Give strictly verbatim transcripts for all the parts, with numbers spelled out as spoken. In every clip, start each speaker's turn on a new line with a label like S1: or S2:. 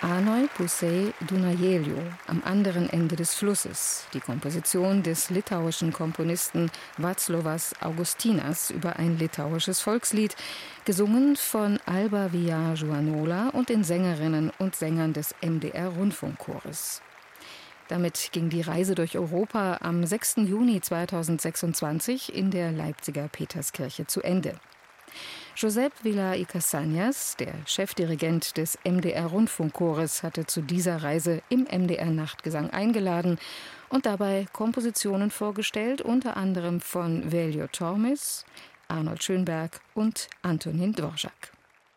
S1: Anoi Pusei Dunajeliu, am anderen Ende des Flusses, die Komposition des litauischen Komponisten Vaclovas Augustinas über ein litauisches Volkslied, gesungen von Alba Villard-Juanola und den Sängerinnen und Sängern des M D R-Rundfunkchores. Damit ging die Reise durch Europa am sechsten Juni zweitausendsechsundzwanzig in der Leipziger Peterskirche zu Ende. Josep Villar y Casañas, der Chefdirigent des M D R-Rundfunkchores, hatte zu dieser Reise im M D R-Nachtgesang eingeladen und dabei Kompositionen vorgestellt, unter anderem von Veljo Tormes, Arnold Schönberg und Antonín Dvořák.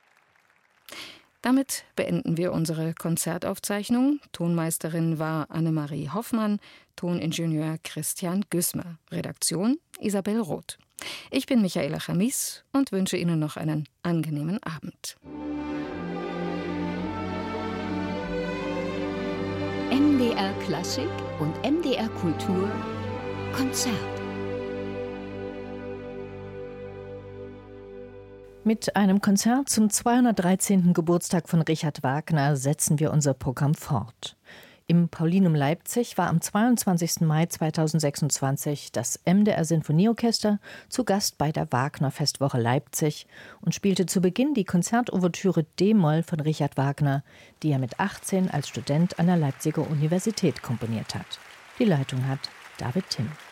S1: Damit beenden wir unsere Konzertaufzeichnung. Tonmeisterin war Annemarie Hoffmann, Toningenieur Christian Güßmer, Redaktion Isabel Roth. Ich bin Michaela Chamis und wünsche Ihnen noch einen angenehmen Abend.
S2: M D R Klassik und M D R Kultur Konzert.
S3: Mit einem Konzert zum zweihundertdreizehnten Geburtstag von Richard Wagner setzen wir unser Programm fort. Im Paulinum Leipzig war am zweiundzwanzigsten Mai zweitausendsechsundzwanzig das M D R Sinfonieorchester zu Gast bei der Wagner-Festwoche Leipzig und spielte zu Beginn die Konzertouvertüre D-Moll von Richard Wagner, die er mit achtzehn als Student an der Leipziger Universität komponiert hat. Die Leitung hat David Timm.